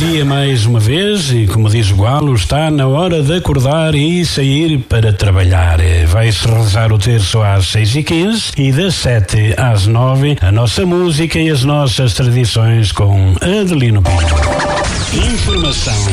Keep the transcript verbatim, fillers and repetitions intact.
dia mais uma vez e, como diz o Galo, está na hora de acordar e sair para trabalhar. Vai-se rezar o terço às seis e quinze e das sete às nove a nossa música e as nossas tradições com Adelino Pinto. Informação